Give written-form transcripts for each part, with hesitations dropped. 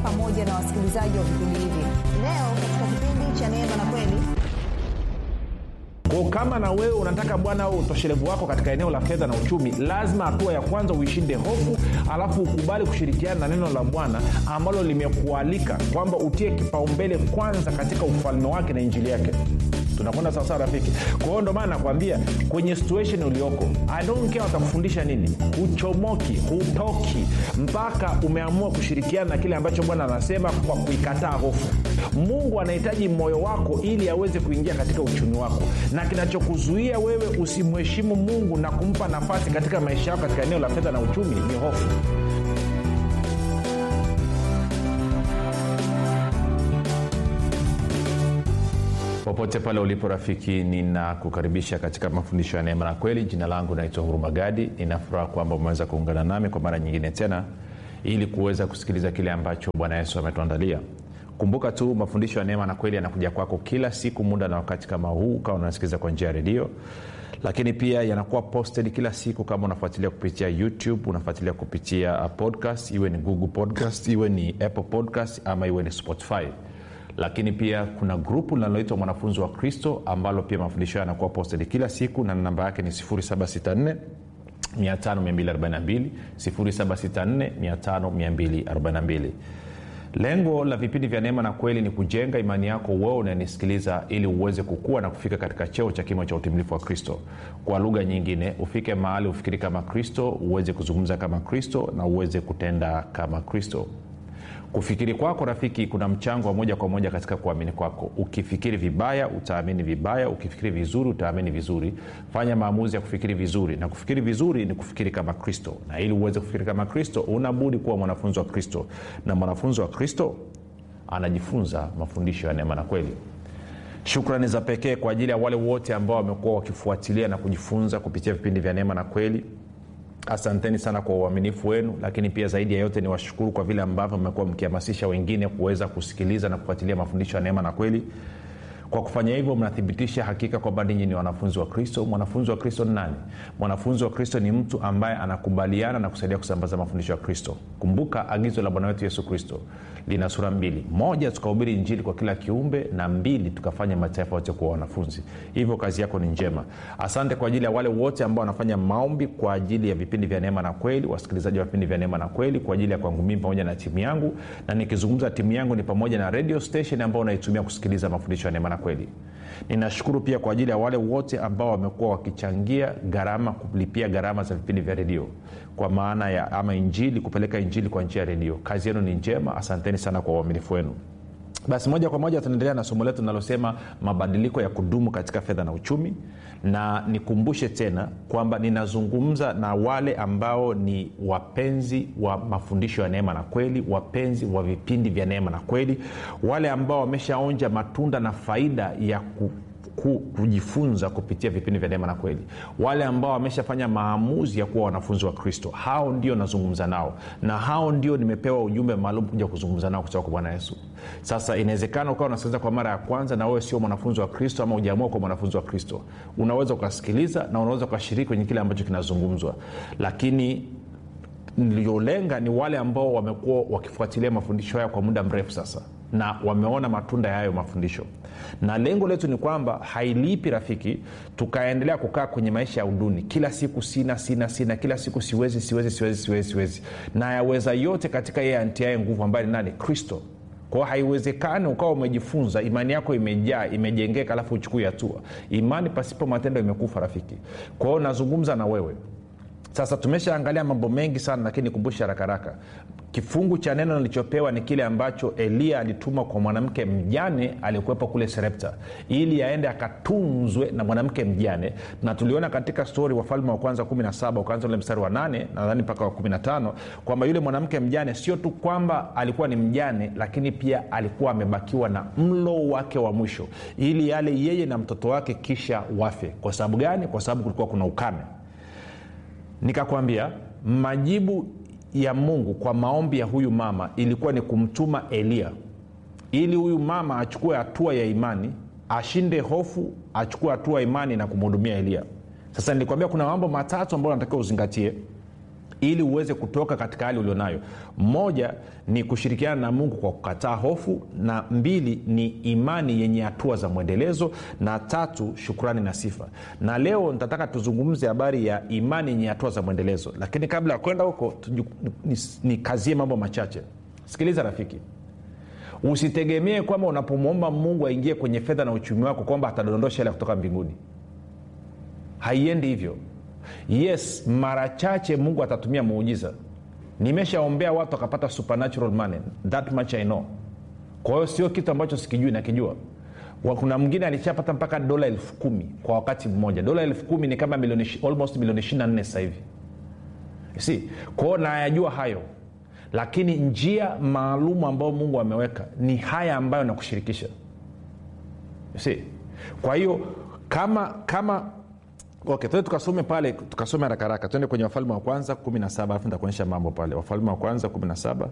pamoja na wasikilizaji wa vipindi hivi. Leo katika kipindi cha Neema na Kweli, kwa kama na wewe unataka Bwana au utoshelevu wako katika eneo la fedha na uchumi, lazima hatua ya kwanza uishinde hofu, alafu ukubali kushirikiana na neno la Bwana ambalo limekualika kwamba utie kipaumbele kwanza katika ufalme wake na injili yake. Tunakwenda sawa sawa rafiki. Kwa hiyo ndo maana nakwambia kwenye situation ulioko, I don't care watakufundisha nini, huchomoki, hutoki mpaka umeamua kushirikiana na kile ambacho Bwana anasema kwa kuikataa hofu. Mungu anahitaji moyo wako ili aweze kuingia katika uchumi wako, na kinachokuzuia wewe usimheshimu Mungu na kumpa nafasi katika maisha yako katika eneo la fedha na uchumi ni hofu. Popote pale ulipo rafiki, ninakukaribisha katika mafundisho ya Neema na Kweli. Jina langu naitwa Huruma Gadi. Ninafuraha kwamba umeweza kuungana nami kwa mara nyingine tena ili kuweza kusikiliza kile ambacho Bwana Yesu ametuandalia. Kumbuka tu mafundisho ya Neema na Kweli yanakuja kwako kila siku muda na wakati kama huu kama unasikiliza kwa njia ya redio, lakini pia yanakuwa posted kila siku kama unafuatilia kupitia YouTube, unafuatilia kupitia podcast, iwe ni Google Podcast, iwe ni Apple Podcast ama iwe ni Spotify. Lakini pia kuna grupu linaloitwa Mwanafunzi wa Kristo ambalo pia mafundisho yanakuwa posted kila siku, na namba yake ni 0764 500 0764 Lengo la vipindi vya Neema na Kweli ni kujenga imani yako wewe unanisikiliza, ili uweze kukua na kufika katika cheo cha kimo cha utimilifu wa Kristo. Kwa lugha nyingine, ufike mahali ufikiri kama Kristo, uweze kuzungumza kama Kristo, na uweze kutenda kama Kristo. Kufikiri kwako rafiki kuna mchango wa moja kwa moja katika kuamini kwako. Ukifikiri vibaya utaamini vibaya, ukifikiri vizuri utaamini vizuri. Fanya maamuzi ya kufikiri vizuri, na kufikiri vizuri ni kufikiri kama Kristo. Na ili uweze kufikiri kama Kristo, unabudi kuwa mwanafunzi wa Kristo, na mwanafunzi wa Kristo anajifunza mafundisho ya Neema na Kweli. Shukrani za pekee kwa ajili ya wale wote ambao wamekuwa wakifuatilia na kujifunza kupitia vipindi vya Neema na Kweli. Asanteni sana kwa uaminifu wenu, lakini pia zaidi ya yote ni washukuru kwa vile ambavyo mmekuwa mkihamasisha wengine kuweza kusikiliza na kufuatilia mafundisho ya Neema na Kweli. Kwa kufanya hivyo mnathibitisha hakika kwamba ninyi ni wanafunzi wa Kristo. Mwanafunzi wa Kristo ni nani? Mwanafunzi wa Kristo ni mtu ambaye anakubaliana na kusaidia kusambaza mafundisho ya Kristo. Kumbuka agizo la Bwana wetu Yesu Kristo lina sura mbili: moja, tukahubiri injili kwa kila kiumbe, na mbili, tukafanya mataifa yote kuwa wanafunzi. Hivyo kazi yako ni njema. Asante kwa ajili ya wale wote ambao wanafanya maombi kwa ajili ya vipindi vya Neema na Kweli, wasikilizaji wa vipindi vya Neema na Kweli, kwa ajili ya kwangu mimi pamoja na timu yangu. Na nikizungumza timu yangu ni pamoja na radio station ambao unaitumia kusikiliza mafundisho ya Neema na Kweli. Ninashukuru pia kwa ajili ya wale wote ambao wamekuwa wakichangia gharama, kulipia gharama za vipindi vya redio, kwa maana ya ama injili, kupeleka injili kwa njia ya redio. Kazi yenu ni njema. Asanteni sana kwa uaminifu wenu. Basi moja kwa moja tunaendelea na somo letu linalosema mabadiliko ya kudumu katika fedha na uchumi. Na nikumbushe tena kwamba ninazungumza na wale ambao ni wapenzi wa mafundisho ya Neema na Kweli, wapenzi wa vipindi vya Neema na Kweli, wale ambao wameshaonja matunda na faida ya kujifunza kupitia vipindi vya Neema na Kweli, wale ambao wameshafanya maamuzi ya kuwa wanafunzi wa Kristo. Hao ndio nazungumza nao, na hao ndio nimepewa ujumbe maalum kuja kuzungumza nao kutoka kwa Bwana Yesu. Sasa inawezekana ukawa unasikiliza kwa mara ya kwanza na wewe sio mwanafunzi wa Kristo, ama hujaamua kuwa mwanafunzi wa Kristo. Unaweza ukasikiliza na unaweza ukashiriki kwenye kile ambacho kinazungumzwa, lakini niliolenga ni wale ambao wamekuwa wakifuatilia mafundisho haya kwa muda mrefu sasa, na wameona matunda ya hayo mafundisho. Na lengo letu ni kwamba hailipi rafiki tukaendelea kukaa kwenye maisha ya uduni, kila siku sina, kila siku siwezi, na yaweza yote katika yeye antiaye nguvu, ambaye ni nani? Kristo. Kwa haiwezekani ukawa umejifunza, imani yako imejaa, imejengeka, alafu uchukue hatua. Imani pasipo matendo imekufa rafiki. Kwa hiyo nazungumza na wewe. Sasa tumeshaangalia mambo mengi sana, lakini nikumbushe haraka. Kifungu cha neno nilichopewa ni kile ambacho Elia alituma kwa mwanamke mjane aliyekuwepo kule Serepta, ili aende akatunzwe na mwanamke mjane. Na tuliona katika story Wafalme wa kwanza 17 ukaanza ule mstari wa 8 nadhani mpaka wa 15 kwamba yule mwanamke mjane sio tu kwamba alikuwa ni mjane, lakini pia alikuwa amebakiwa na mlo wake wa mwisho, ili yale yeye na mtoto wake kisha wafe. Kwa sababu gani? Kwa sababu kulikuwa kuna ukame. Nikakwambia majibu ya Mungu kwa maombi ya huyu mama ilikuwa ni kumtuma Elia, ili huyu mama achukue hatua ya imani, ashinde hofu, achukue hatua ya imani na kumhudumia Elia. Sasa nilikwambia kuna mambo matatu ambayo nataka uzingatie ili uweze kutoka katika hali ulionayo. Moja ni kushirikiana na Mungu kwa kukataa hofu, na mbili ni imani yenye hatua za mwendelezo, na tatu shukrani na sifa. Na leo nitataka tuzungumze habari ya imani yenye hatua za mwendelezo, lakini kabla ya kwenda huko nikazie mambo machache. Sikiliza rafiki, usitegemee kwamba unapomwomba Mungu aingie kwenye fedha na uchumi wako kwamba atadondosha ile kutoka mbinguni. Haiendi hivyo. Yes, mara chache Mungu atatumia muujiza. Nimeshaombea watu wakapata supernatural money, that much I know. Kwa hiyo sio kitu ambacho sikijui, nakijua. Kuna mwingine alishapata mpaka $10,000 kwa wakati mmoja. $10,000 ni kama almost milioni 24 sasa hivi. Si, kwa hiyo nayajua hayo. Lakini njia maalum ambayo Mungu ameweka ni haya ambayo nakushirikisha. Si, kwa hiyo kama okay, tuende tukasome pale, tukasome haraka haraka. Tuende kwenye Wafalme wa kwanza 17, alafu nitakuonyesha mambo pale. Wafalme wa kwanza 17.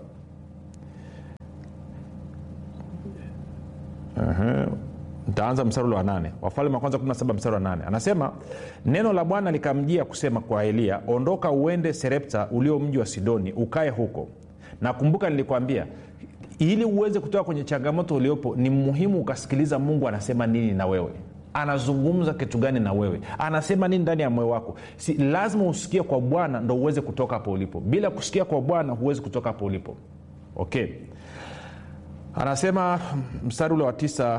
Nitaanza mstari wa 8. Wafalme wa kwanza 17 mstari wa 8. Anasema, neno la Bwana likamjia kusema kwa Elia, ondoka uende Sarepta ulio mji wa Sidoni, ukae huko. Na kumbuka nilikwambia, ili uweze kutoka kwenye changamoto uliopo ni muhimu ukasikiliza Mungu anasema nini na wewe. Anazungumza kitu gani na wewe, anasema nini ndani ya moyo wako. Si lazima usikie kwa Bwana ndo uweze kutoka hapo ulipo. Bila kusikia kwa Bwana huwezi kutoka hapo ulipo. Okay, anasema mstari ule wa 9,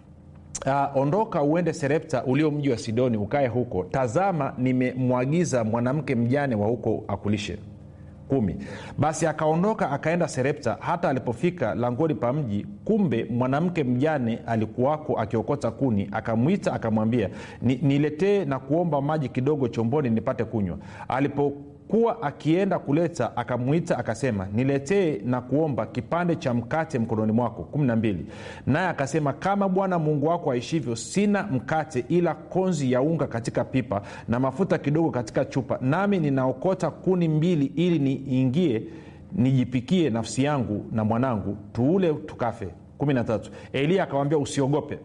ondoka uende Sarepta ulio mji wa Sidoni, ukae huko. Tazama, nimemwagiza mwanamke mjane wa huko akulishe. 10. Basi akaondoka akaenda Sarepta. Hata alipofika langoni pa mji, kumbe mwanamke mjane alikuwako akiokota kuni. Akamwita akamwambia, niletee na kuomba maji kidogo chomboni nipate kunywa. Alipokuwa akienda kuleta, akamwita akasema, niletee na kuomba kipande cha mkate mkononi mwako. 12. Naye akasema, kama Bwana Mungu wako aishivyo, sina mkate ila konzi ya unga katika pipa na mafuta kidogo katika chupa, nami ninaokota kuni 2 ili niingie nijipikie nafsi yangu na mwanangu, tuule tukafe. 13. Elia akamwambia, usiogope.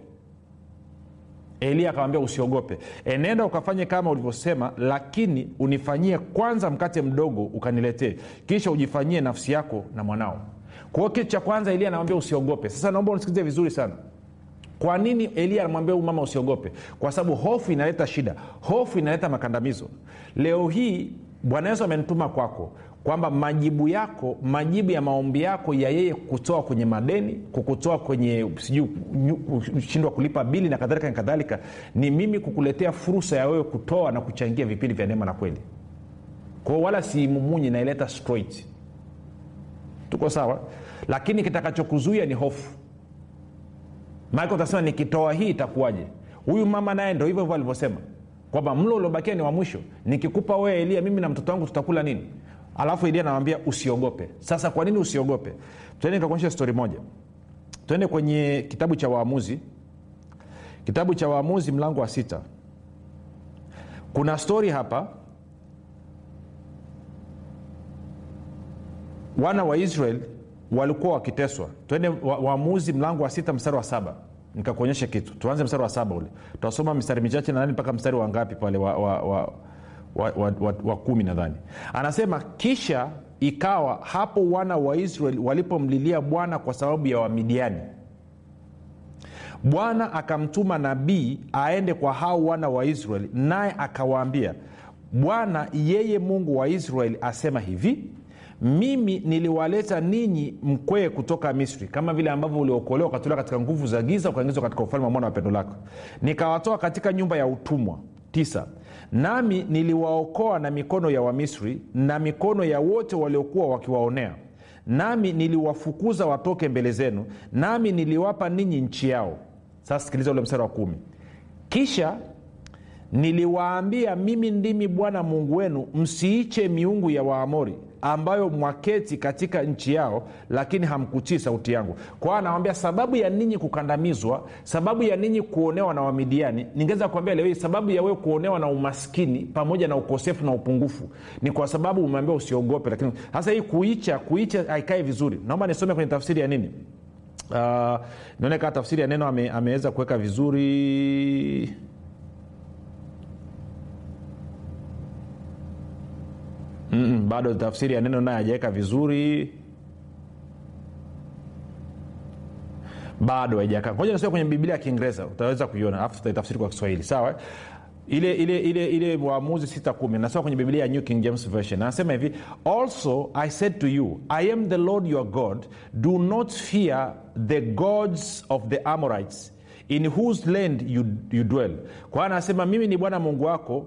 Elia akamwambia, usiogope, enenda ukafanye kama ulivyosema, lakini unifanyie kwanza mkate mdogo ukaniletee, kisha ujifanyie nafsi yako na mwanao. Kwa hiyo kitu cha kwanza Elia anamwambia usiogope. Sasa naomba unisikilize vizuri sana. Kwa nini Elia anamwambia huyu mama usiogope? Kwa sababu hofu inaleta shida, hofu inaleta makandamizo. Leo hii Bwana Yesu amenituma kwako kwamba majibu yako, majibu ya maombi yako ya yeye kutoa kwenye madeni, kukutoa kwenye kushindwa kulipa bili na kadhalika, ni mimi kukuletea fursa ya wewe kutoa na kuchangia vipindi vya neema na kweli. Kwa wala si mumunyi, na ileta straight. Tuko sawa? Lakini kitakachokuzuia ni hofu. Maana utasema nikitoa hii itakuwaje? Huyu mama naye ndio hivyo alivyosema kwamba mlo uliobakia ni wa mwisho. Nikikupa wewe Elia, mimi na mtoto wangu tutakula nini? Alafu Elia anamwambia usiogope. Sasa kwa nini usiogope? Twende nikakuonyesha story moja. Twende kwenye kitabu cha Waamuzi. Kitabu cha Waamuzi mlango wa 6. Kuna story hapa. Wana wa Israeli walikuwa wakiteswa. Twende Waamuzi mlango wa 6 mstari wa 7. Nikakuonyesha kitu. Tuanze mstari wa 7 ule. Tutasoma mstari michache na nani mpaka mstari wa ngapi pale wa 10 nadhani. Anasema, kisha ikawa hapo wana wa Israeli walipomlilia Bwana kwa sababu ya Wamidiani, Bwana akamtuma nabii aende kwa hao wana wa Israeli, naye akawaambia, Bwana yeye Mungu wa Israeli asema hivi, mimi niliwaleta ninyi mkwee kutoka Misri, kama vile ambavyo uliokolewa ukatolewa katika nguvu za giza ukaingizwa katika ufalme wa mwana wa pendo lako. Nikawatoa katika nyumba ya utumwa. 9. Nami niliwaokoa na mikono ya Wamisri na mikono ya wote waliokuwa wakiwaonea, nami niliwafukuza watoke mbele zenu, nami niliwapa ninyi nchi yao. Sasa sikiliza ule mstari wa 10. Kisha niliwaambia, mimi ndimi Bwana Mungu wenu, msiiche miungu ya Waamori ambayo mwaketi katika nchi yao, lakini hamkutii sauti yangu. Kwa hiyo anawaambia sababu ya ninyi kukandamizwa, sababu ya ninyi kuonewa na Wamidiani. Ningeweza kuambia leo hii sababu ya wewe kuonewa na umaskini pamoja na ukosefu na upungufu ni kwa sababu umeambiwa usiogope. Lakini hasa hii kuicha haikae vizuri. Naomba nisome kwenye tafsiri ya nini. Nione kama tafsiri ya neno ameweza kuweka vizuri. bado tafsiri ya neno naye hajaweka vizuri, bado haijakaa. Ngoja nisome kwenye Biblia ya Kiingereza utaweza kuiona, alafu tutaitafsiri kwa Kiswahili, sawa? Ile Waamuzi 6:10 nasoma kwenye Biblia ya New King James Version. Anasema hivi, also I said to you, I am the Lord your God, do not fear the gods of the Amorites in whose land you dwell. Kwa anasema mimi ni Bwana Mungu wako,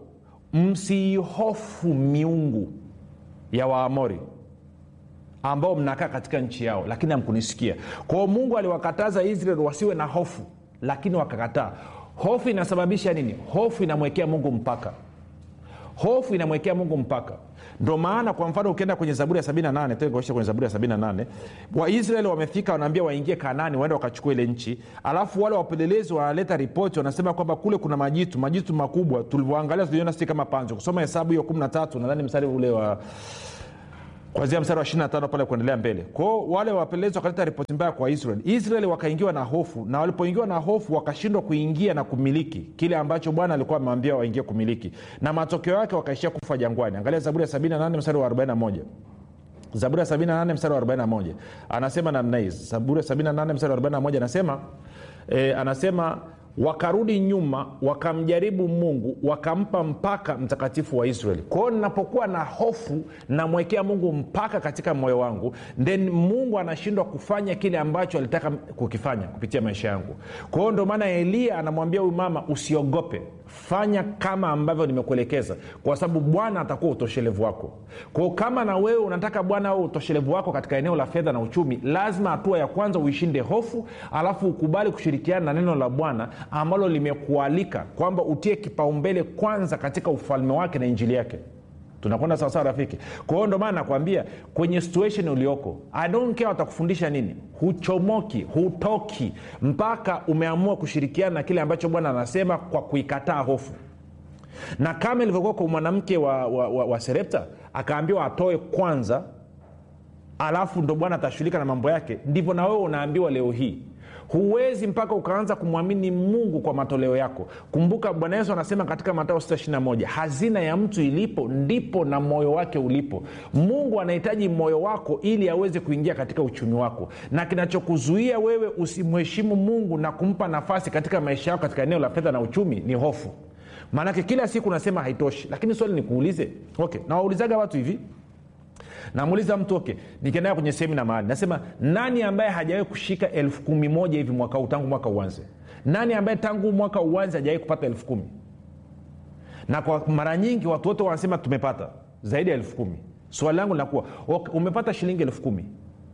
msihofu miungu ya Waamori ambao mnakaa katika nchi yao, lakini hamkunisikia. Kwa hiyo Mungu aliwakataza Israeli wasiwe na hofu, lakini wakakataa. Hofu inasababisha nini? Hofu inamwekea Mungu mpaka. Hofu inamwekea Mungu mpaka. Ndio maana kwa mfano ukienda kwenye Zaburi ya 78, tuengoesha kwenye Zaburi ya 78, Waisraeli wamefika, wanaambia waingie Kanaani, waende wakachukua ile nchi. Alafu wale wapelelezi wanaleta ripoti, wanasema kwamba kule kuna majitu makubwa. Tulivyoangalia tuliona sisi kama panzo. Kusoma Hesabu hiyo 13 nadhani mstari ule wa kuanzia mstari wa 25 pale kuendelea mbele. Kwa hiyo wale wapelelezi wakaleta ripoti mbaya kwa Israeli wakaingiwa na hofu, na walipoingiwa na hofu wakashindwa kuingia na kumiliki kile ambacho Bwana alikuwa amemwambia waingie kumiliki, na matokeo yake wakaishia kufa jangwani. Angalia Zaburi ya 78 mstari wa 41. Zaburi ya 78 mstari wa 41 anasema namna hii. Zaburi ya 78 mstari wa 41 anasema wakarudi nyuma, wakamjaribu Mungu, wakampa mpaka mtakatifu wa Israeli. Kwa hiyo ninapokuwa na hofu, namwekea Mungu mpaka katika moyo wangu, then Mungu anashindwa kufanya kile ambacho alitaka kukifanya kupitia maisha yangu. Kwa hiyo ndio maana Elia anamwambia huyu mama, usiogope, fanya kama ambavyo nimekuelekeza, kwa sababu Bwana atakuwa utoshelevu wako. Kwa hiyo kama na wewe unataka Bwana awe utoshelevu wako katika eneo la fedha na uchumi, lazima hatua ya kwanza uishinde hofu, alafu ukubali kushirikiana na neno la Bwana ambalo limekualika kwamba utie kipaumbele kwanza katika ufalme wake na injili yake. Tunakwenda sawa sawa rafiki? Kwa hiyo ndio maana nakwambia kwenye situation ulioko, I don't care watakufundisha nini, huchomoki, hutoki mpaka umeamua kushirikiana na kile ambacho Bwana anasema kwa kuikataa hofu. Na kama ilivyokuwa kwa mwanamke wa Sarepta, akaambiwa atoe kwanza, alafu ndo Bwana atashughulika na mambo yake, ndivyo na wewe unaambiwa leo hii. Huwezi mpaka ukaanza kumwamini Mungu kwa matoleo yako. Kumbuka Bwana Yesu anasema katika Mathayo 6:21, hazina ya mtu ilipo ndipo na moyo wake ulipo. Mungu anahitaji moyo wako ili aweze kuingia katika uchumi wako, na kinachokuzuia wewe usimheshimu Mungu na kumpa nafasi katika maisha yako katika eneo la fedha na uchumi ni hofu. Maanake kila siku unasema haitoshi. Lakini swali nikuulize, okay, na waulizaga watu hivi, namuuliza mtu, okay, nikienda kwenye semina mahali, nasema nani ambaye hajawahi kushika 10,000 hivi mwaka huu tangu mwaka uanze? Nani ambaye tangu mwaka uanze hajawahi kupata 10,000? Na kwa mara nyingi watu wote wanasema tumepata zaidi ya 10,000. Swali langu linakuwa, okay, umepata shilingi 10,000,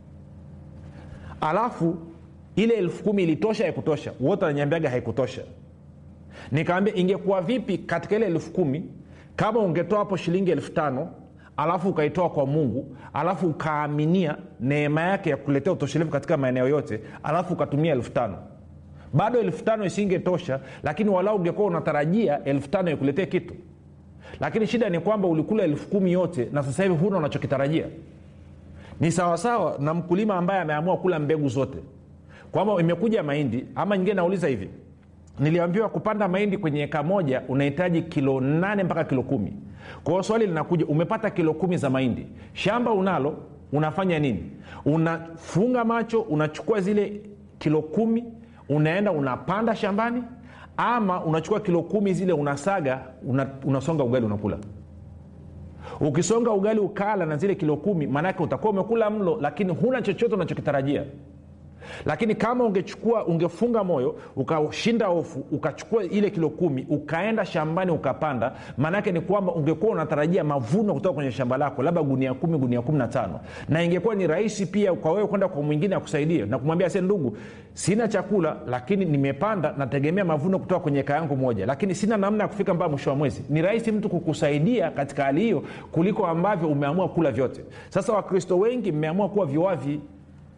alafu ile 10,000 ilitosha ya kutosha? Wote wananiambiaga haikutosha. Nikamwambia ingekuwa vipi katika ile 10,000 kama ungetoa hapo shilingi 5,000 alafu ukaitoa kwa Mungu, alafu ukaaminia neema yake ya kuletea utoshelevu katika maeneo yote, alafu ukatumia 5,000? Bado 5,000 isingetosha, lakini walau ungekuwa unatarajia 5,000 ikuletee kitu. Lakini shida ni kwamba ulikula 10,000 yote na sasa hivi huna unachokitarajia. Ni sawasawa na mkulima ambaye ameamua kula mbegu zote, kwamba imekuja mahindi. Ama nyingine nauliza hivi, niliambiwa kupanda mahindi kwenye eka moja unahitaji kilo 8 mpaka kilo 10. Kwa hiyo swali linakuja, umepata kilo 10 za mahindi, shamba unalo, unafanya nini? Unafunga macho, unachukua zile kilo 10 unaenda unapanda shambani, ama unachukua kilo 10 zile unasaga, unasonga ugali unakula? Ukisonga ugali ukala na zile kilo 10, maana yake utakuwa umekula mlo lakini huna chochote unachokitarajia. Lakini kama ungefunga moyo, ukashinda hofu, ukachukua ile kilo 10 ukaenda shambani ukapanda, maana yake ni kwamba ungekuwa unatarajia mavuno kutoka kwenye shamba lako, labda gunia 10, gunia 15. Na ingekuwa ni rahisi pia kwa wewe kwenda kwa mwingine akusaidie na kumwambia, sasa ndugu, sina chakula lakini nimepanda, nategemea mavuno kutoka kwenye eka yangu moja, lakini sina namna ya kufika mpaka mwisho wa mwezi. Ni rahisi mtu kukusaidia katika hali hiyo kuliko ambavyo umeamua kula vyote. Sasa Wakristo wengi mmeamua kuwa viwavi.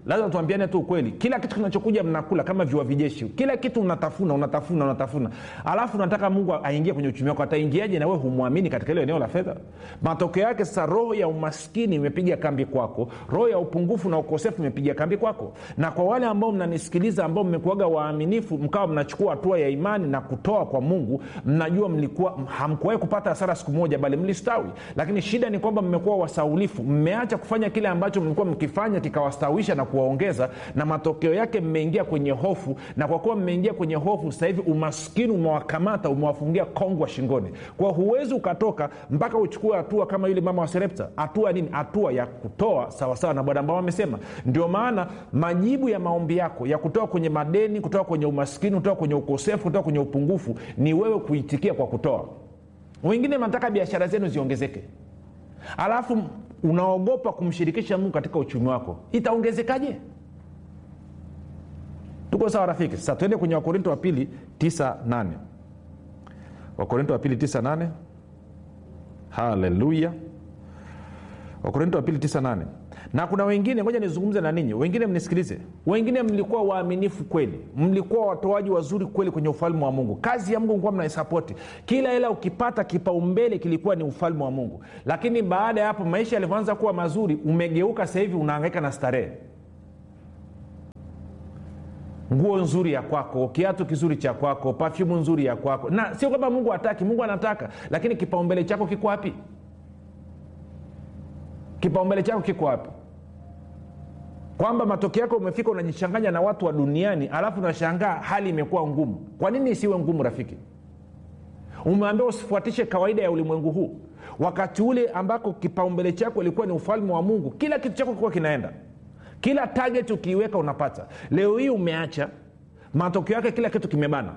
Lazima tuambiane tu ukweli. Kila kitu kinachokuja mnakula kama viwa vijeshi. Kila kitu unatafuna. Alafu unataka Mungu aingie kwenye uchumi wako. Ataingiaje na wewe humwamini katika ile eneo la fedha? Matokeo yake sasa roho ya umaskini imepiga kambi kwako. Roho ya upungufu na ukosefu imepiga kambi kwako. Na kwa wale ambao mnanisikiliza ambao mmekuaga waaminifu, mkawa mnachukua hatua ya imani na kutoa kwa Mungu, mnajua mlikuwa hamkuwahi kupata hasara siku moja, bali mlistawi. Lakini shida ni kwamba mmekuwa wasaulifu. Mmeacha kufanya kile ambacho mlikuwa mkifanya kikawastawisha na kuwaongeza, na matokeo yake mmeingia kwenye hofu. Na kwa kuwa mmeingia kwenye hofu, sasa hivi umaskini umewakamata, umewafungia kongwa shingoni. Kwa huwezi ukatoka mpaka uchukue hatua kama yule mama wa Sarepta. Hatua nini? Hatua ya kutoa sawasawa na Bwana ambao amesema. Ndio maana majibu ya maombi yako ya kutoa kwenye madeni, kutoa kwenye umaskini, kutoa kwenye ukosefu, kutoa kwenye upungufu ni wewe kuitikia kwa kutoa. Wengine mnataka biashara zenu ziongezeke, alafu unaogopa kumshirikisha Mungu katika uchumi wako. Itaongezekaje? Tuko sawa rafiki? Sasa tuende kwenye Wakorintho wa pili 9:8. Wakorintho wa pili 9:8. Haleluya. Wakorintho wa pili 9:8. Na kuna wengine, ngoja nizungumze na ninyi, wengine mnisikilize. Wengine mlikuwa waaminifu kweli, mlikuwa watoaji wazuri kweli kwenye ufalme wa Mungu. Kazi ya Mungu mlikuwa mnaisapoti. Kila hela ukipata, kipaumbele kilikuwa ni ufalme wa Mungu. Lakini baada ya hapo maisha yalivyoanza kuwa mazuri, umegeuka sasa hivi unahangaika na starehe. Nguo nzuri ya kwako, kiatu kizuri cha kwako, perfume nzuri ya kwako. Na sio kwamba Mungu hataki, Mungu anataka, lakini kipaumbele chako kiko wapi? Kipaumbele chako kiko wapi? Kwamba matokeo yako umefika unajichanganya na watu wa duniani, alafu unashangaa hali imekuwa ngumu. Kwa nini isiwe ngumu rafiki? Umeambiwa usifuatishe kawaida ya ulimwengu huu. Wakati ule ambako kipaumbele chako ilikuwa ni ufalme wa Mungu, kila kitu chako kilikuwa kinaenda. Kila target ukiiweka unapata. Leo hii umeacha, matokeo yake kila kitu kimebana.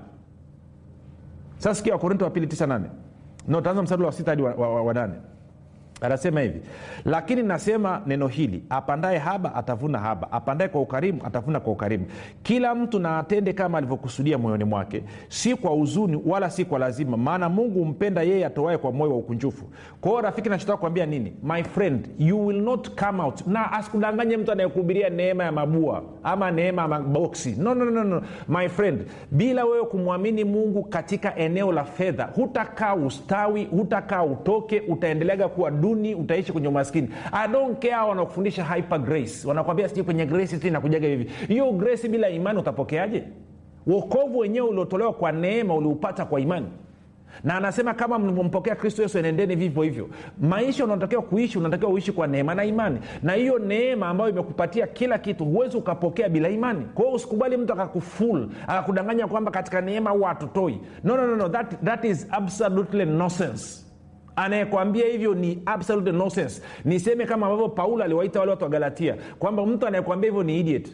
Sasa sikia Wakorintho wa pili 9:8. Taanza mstari wa 6 hadi wa 8. Anasema hivi: lakini nasema neno hili, apandaye haba atavuna haba, apandaye kwa ukarimu atavuna kwa ukarimu. Kila mtu na atende kama alivyokusudia moyoni mwake, si kwa huzuni wala si kwa lazima, maana Mungu humpenda yeye atoaye kwa moyo wa ukunjufu. Kwa hiyo rafiki, nachotaka kuambia nini? My friend, you will not come out. Na asikudanganye mtu anayekuhubiria neema ya mabua ama neema ya maboksi. No. My friend, bila wewe kumwamini Mungu katika eneo la fedha, hutakaa ustawi, hutakaa utoke, utaendelea kuwa duni, utaishi kwenye umaskini. I don't care wanakufundisha hyper grace. Wanakuambia sije kwenye grace tena kujaga hivi. Hiyo grace bila imani utapokeaje? Wokovu wenyewe uliotolewa kwa neema uliupata kwa imani. Na anasema kama mlimpokea Kristo Yesu enendeni vivyo hivyo. Maisha unatakiwa kuishi, unatakiwa uishi kwa neema na imani. Na hiyo neema ambayo imekupatia kila kitu huwezi ukapokea bila imani. Kwa hiyo usikubali mtu akakufool, akakudanganya kwamba katika neema huwa hatutoi. No. That is absolutely nonsense. Anayekwambia hivyo ni absolute nonsense. Niseme kama ambavyo Paulo aliwaita wale watu wa Galatia kwamba mtu anayekwambia hivyo ni idiot.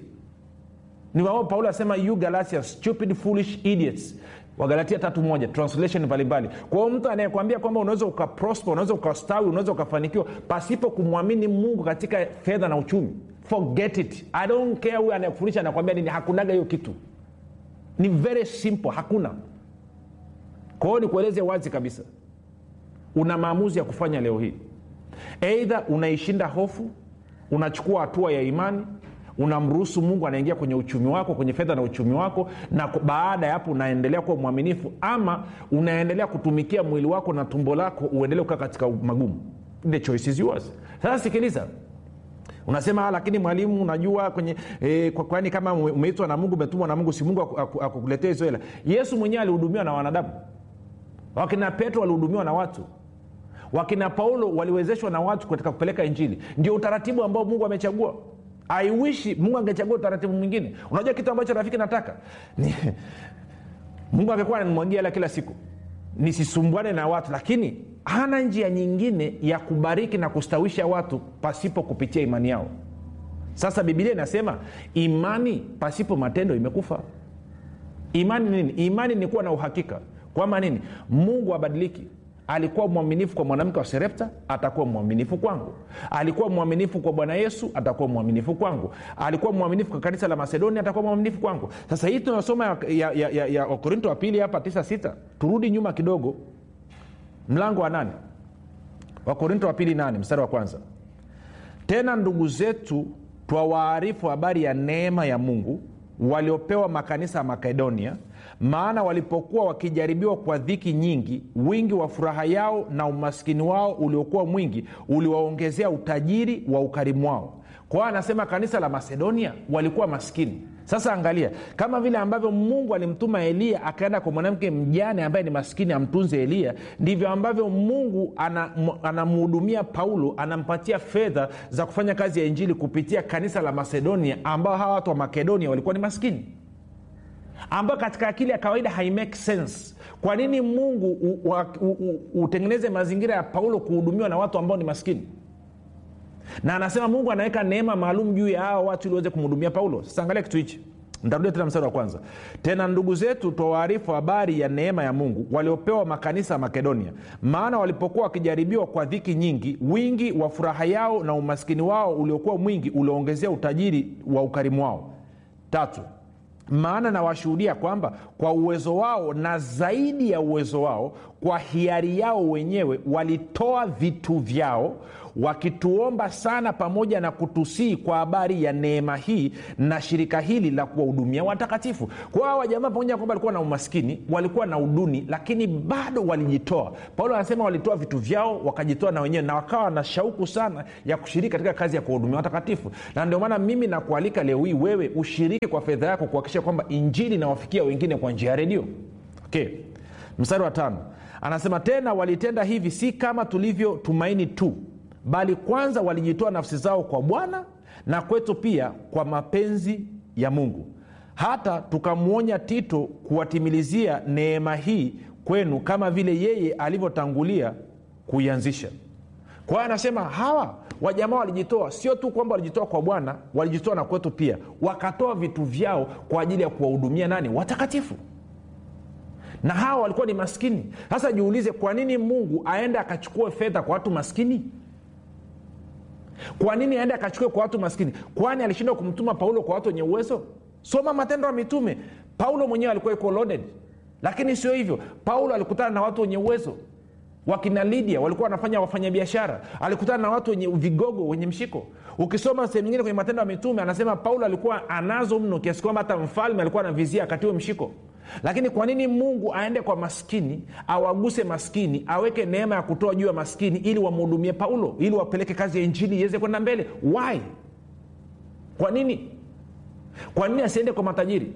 Ni wao Paulo asema you Galatians, stupid foolish idiots. Wa Galatia 3:1 translation mbalimbali. Kwa hiyo mtu anayekwambia kwamba unaweza ukaprosper, unaweza ukastawi, unaweza ukafanikiwa pasipo kumwamini Mungu katika fedha na uchumi, forget it. I don't care who anayekufundisha anakwambia nini, hakunaga hiyo kitu. Ni very simple, hakuna. Kwa hiyo nikueleze wazi kabisa, una maamuzi ya kufanya leo hii. Either unaishinda hofu, unachukua hatua ya imani, unamruhusu Mungu anaingia kwenye uchumi wako, kwenye fedha na uchumi wako, na baada ya hapo unaendelea kuwa mwaminifu, ama unaendelea kutumikia mwili wako na tumbo lako uendelee kukaa katika magumu. The choice is yours. Sasa sikiliza. Unasema lakini mwalimu unajua kwenye kwani kama umeitwa na Mungu, umetumwa na Mungu, si Mungu akukuletea hizo hela? Yesu mwenyewe alihudumiwa na wanadamu. Wakina Petro walihudumiwa na watu. Wakina Paulo waliwezeshwa na watu katika kupeleka injili. Ndio utaratibu ambao Mungu amechagua. I wish Mungu angechagua utaratibu mwingine. Unajua kitu ambacho rafiki nataka? Mungu angekuwa ananimwagia hela kila siku, nisisumbuane na watu, lakini hana njia nyingine ya kubariki na kustawisha watu pasipo kupitia imani yao. Sasa Biblia inasema imani pasipo matendo imekufa. Imani nini? Imani ni kuwa na uhakika kwamba nini? Mungu habadiliki. Alikuwa mwaminifu kwa mwanamke wa Sarepta, atakuwa mwaminifu kwangu. Alikuwa mwaminifu kwa Bwana Yesu, atakuwa mwaminifu kwangu. Alikuwa mwaminifu kwa kanisa la Macedonia, atakuwa mwaminifu kwangu. Sasa hii tunasoma ya Wakorintho wa pili hapa 9:6. Turudi nyuma kidogo, mlango wa 8. Wakorintho wa pili 8 mstari wa kwanza. Tena ndugu zetu twawaarifu habari ya neema ya Mungu waliopewa makanisa ya Makedonia, maana walipokuwa wakijaribiwa kwa dhiki nyingi, wingi wa furaha yao na umaskini wao uliokuwa mwingi uliwaongezea utajiri wa ukarimu wao. Kwa hiyo anasema kanisa la Makedonia walikuwa maskini. Sasa angalia, kama vile ambavyo Mungu alimtuma Elia akaenda kwa mwanamke mjane ambaye ni maskini amtunze Elia, ndivyo ambavyo Mungu anamhudumia Paulo, anampatia fedha za kufanya kazi ya injili kupitia kanisa la Makedonia, ambao hawa watu wa Makedonia walikuwa ni maskini, ambao katika akili ya kawaida haimake sense. Kwa nini Mungu utengeneze mazingira ya Paulo kuhudumiwa na watu ambao ni maskini? Na anasema Mungu anaweka neema maalum juu ya hao watu ili waweze kumhudumia Paulo. Sasa angalia kitu hichi. Nitarudia tena mstari wa kwanza. Tena ndugu zetu twawaarifu habari ya neema ya Mungu waliopewa makanisa ya Makedonia, maana walipokuwa wakijaribiwa kwa dhiki nyingi, wingi wa furaha yao na umaskini wao uliokuwa mwingi uliongezea utajiri wa ukarimu wao. 3, maana nawashuhudia kwamba kwa uwezo wao na zaidi ya uwezo wao, kwa hiari yao wenyewe walitoa vitu vyao, wakituomba sana pamoja na kutusii kwa habari ya neema hii na shirika hili la kuwahudumia watakatifu. Kwa hawa jamaa pamoja kwamba walikuwa na umaskini, walikuwa na uduni, lakini bado walijitoa. Paulo anasema walitoa vitu vyao, wakajitoa na wenyewe, na wakawa na shauku sana ya kushiriki katika kazi ya kuwahudumia watakatifu. Na ndio maana mimi nakualika leo hii wewe ushiriki kwa fedha yako kuhakikisha kwamba injili inawafikia wengine kwa njia ya redio. Okay. Mstari wa 5 anasema tena walitenda hivi si kama tulivyo tumaini tu, bali kwanza walijitoa nafsi zao kwa Bwana na kwetu pia kwa mapenzi ya Mungu, hata tukamwonya Tito kuwatimilizia neema hii kwenu kama vile yeye alivyotangulia kuianzisha. Kwa hiyo anasema hawa wajamaa walijitoa, sio tu kwamba walijitoa kwa Bwana, walijitoa na kwetu pia, wakatoa vitu vyao kwa ajili ya kuwahudumia nani? Watakatifu. Na hawa walikuwa ni maskini. Sasa jiulize, kwa nini Mungu aende akachukue fedha kwa watu maskini? Kwa nini aende akachukue kwa watu maskini? Kwani alishindwa kumtuma Paulo kwa watu wenye uwezo? Soma Matendo ya Mitume. Paulo mwenyewe alikuwa yuko loaded, lakini sio hivyo. Paulo alikutana na watu wenye uwezo. Wakina Lydia walikuwa wanafanya wafanyabiashara, alikutana na watu wenye vigogo, wenye mshiko. Ukisoma sehemu nyingine kwenye Matendo ya Mitume anasema Paulo alikuwa anazo mno kiasi kwamba hata mfalme alikuwa anavizia akatiwe mshiko. Lakini kwa nini Mungu aende kwa maskini, awaguse maskini, aweke neema ya kutoa juu ya maskini ili wamhudumie Paulo, ili wapeleke kazi ya injili iweze kwenda mbele? Why? Kwa nini? Kwa nini asiende kwa matajiri?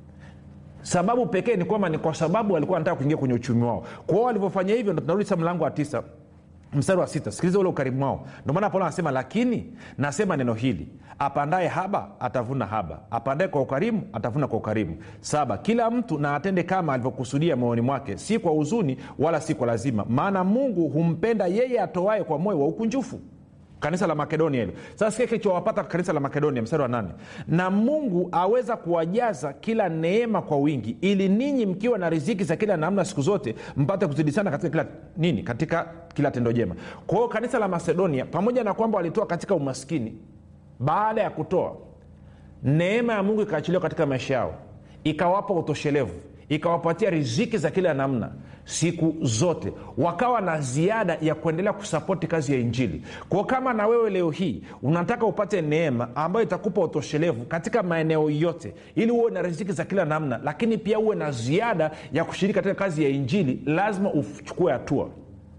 Sababu pekee ni kwamba ni kwa sababu alikuwa anataka kuingia kwenye uchumi wao. Kwa hiyo walivyofanya hivyo, ndio tunarudi sasa mlango wa 9 mstari wa 6. Sikiliza ule ukarimu wao. Ndio maana Paulo anasema lakini nasema neno hili, apandaye haba atavuna haba, apandaye kwa ukarimu atavuna kwa ukarimu. 7, kila mtu na atende kama alivyokusudia moyoni mwake, si kwa huzuni wala si kwa lazima, maana Mungu humpenda yeye atoaye kwa moyo wa ukunjufu. Kanisa la Makedonia hilo. Sasa sikia kilichowapata kanisa la Makedonia, mstari wa 8. Na Mungu aweza kuwajaza kila neema kwa wingi, ili ninyi mkiwa na riziki za kila namna siku zote mpate kuzidishana katika kila nini? Katika kila tendo jema. Kwa hiyo kanisa la Makedonia pamoja na kwamba walitoa katika umaskini, baada ya kutoa, neema ya Mungu ikaachiliwa katika maisha yao, ikawapa utoshelevu, ikawapatia riziki za kila namna siku zote, wakawa na ziada ya kuendelea kusapoti kazi ya injili. Kwa kama na wewe leo hii unataka upate neema ambayo itakupa utoshelevu katika maeneo yote, ili uwe na riziki za kila namna, lakini pia uwe na ziada ya kushiriki katika kazi ya injili, lazima uchukue hatua.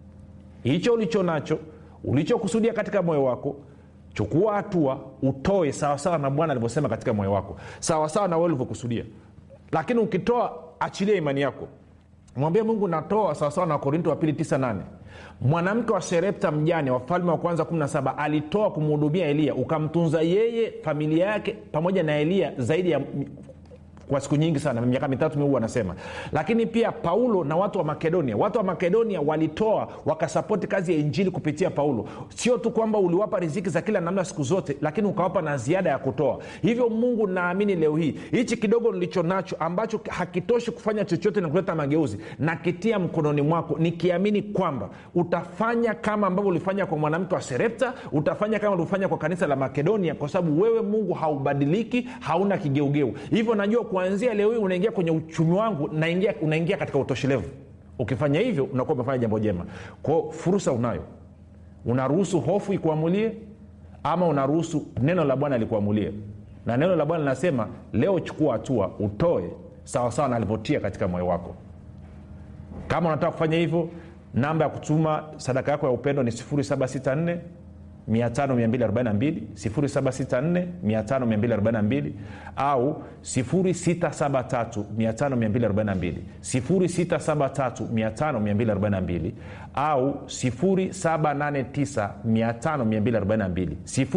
Hicho ulicho nacho, ulichokusudia katika moyo wako, chukua hatua, utoe sawasawa na Bwana alivyosema katika moyo wako, sawasawa na wewe ulivyokusudia. Lakini ukitoa, achilia imani yako, mwambie Mungu natoa sawasawa na Wakorintho wa pili 9:8. Mwanamke wa Serepta mjane, Wafalme wa kwanza 17, alitoa kumhudumia Elia, ukamtunza yeye, familia yake pamoja na Elia zaidi ya kwa siku nyingi sana, miaka 3 Mungu anasema. Lakini pia Paulo na watu wa Makedonia walitoa, wakasapoti kazi ya injili kupitia Paulo. Sio tu kwamba uliwapa riziki za kila namna siku zote, lakini ukawapa na ziada ya kutoa. Hivyo Mungu, naamini leo hii hichi kidogo nilicho nacho ambacho hakitoshi kufanya chochote na kuleta mageuzi, na kitia mkononi mwako, nikiamini kwamba utafanya kama ambavyo ulifanya kwa mwanamke wa Serepta, utafanya kama ulifanya kwa kanisa la Makedonia, kwa sababu wewe Mungu haubadiliki, hauna kigeugeu. Hivyo najua kuanzia leo hii unaingia kwenye uchumi wangu, unaingia katika utoshelevu. Ukifanya hivyo unakuwa umefanya jambo jema. Kwa fursa unayo, unaruhusu hofu ikuamulie ama unaruhusu neno la Bwana likuamulie. Na neno la Bwana linasema leo chukua hatua, utoe sawa sawa na alivyotia katika moyo wako. Kama unataka kufanya hivyo, namba ya kutuma sadaka yako ya upendo ni 0764 500-242, 0764 au 0673 500-242, au 0789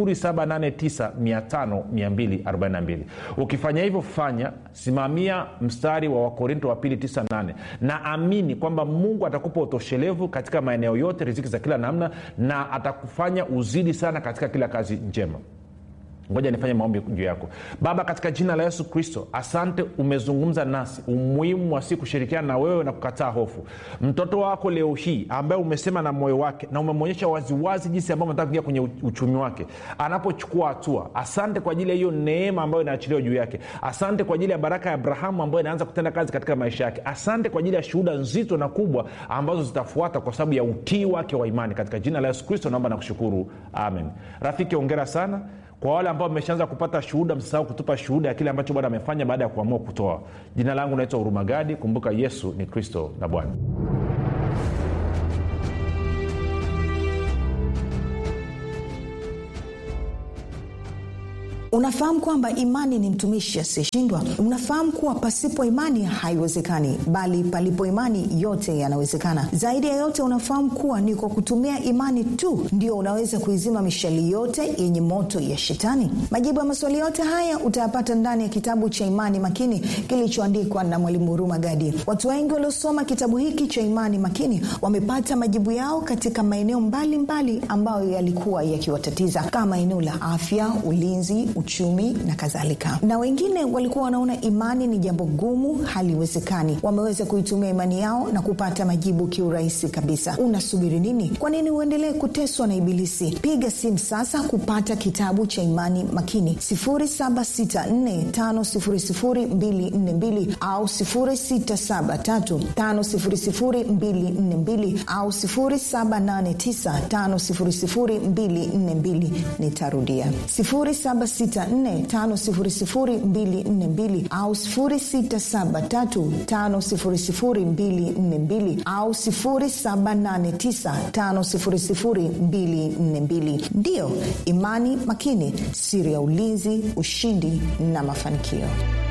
500-242. Ukifanya hivyo, simamia mstari wa Wakorintho wa pili 9:8, na amini kwamba Mungu atakupa utoshelevu katika maeneo yote, riziki za kila namna, na atakufanya uzidi sana katika kila kazi njema. Ngoja nifanye maombi juu yako. Baba, katika jina la Yesu Kristo, asante umezungumza nasi umuhimu wa siku kushirikiana na wewe na kukataa hofu. Mtoto wako leo hii ambaye umesema na moyo wake na umemwonyesha waziwazi jinsi ambavyo unataka kuingia kwenye uchumi wake, anapochukua hatua, asante kwa ajili ya hiyo neema ambayo inaachiliwa juu yake. Asante kwa ajili ya baraka ya Abrahamu ambayo inaanza kutenda kazi katika maisha yake. Asante kwa ajili ya shuhuda nzito na kubwa ambazo zitafuata kwa sababu ya utii wake wa imani. Katika jina la Yesu Kristo naomba na kushukuru. Amen. Rafiki, hongera sana. Kwa wale ambao wameshaanza kupata shuhuda, msisahau kutupa shuhuda ya kile ambacho Bwana amefanya baada ya kuamua kutoa. Jina langu naitwa Hurumagadi. Kumbuka, Yesu ni Kristo na Bwana. Unafahamu kwamba imani ni mtumishi asiyeshindwa? Unafahamu kuwa pasipo imani haiwezekani, bali palipo imani yote yanawezekana. Zaidi ya yote, unafahamu kuwa ni kwa kutumia imani tu ndio unaweza kuizima mishali yote yenye moto ya shetani. Majibu ya maswali yote haya utayapata ndani ya kitabu cha Imani Makini kilichoandikwa na Mwalimu Hurumagadi. Watu wengi waliosoma kitabu hiki cha Imani Makini wamepata majibu yao katika maeneo mbalimbali ambayo yalikuwa yakiwatatiza, kama eneo la afya, ulinzi, uchumi na kadhalika. Na wengine walikuwa wanaona imani ni jambo gumu, haliwezekani. Wameweza kuitumia imani yao na kupata majibu kiurahisi kabisa. Unasubiri nini? Kwa nini uendelee kuteswa na ibilisi? Piga simu sasa kupata kitabu cha Imani Makini 0764500242 au 0673500242 au 0789500242. Nitarudia 0764500242 au 0673500242 au 0789500242. Ndio Imani Makini, siri ya ulinzi, ushindi na mafanikio.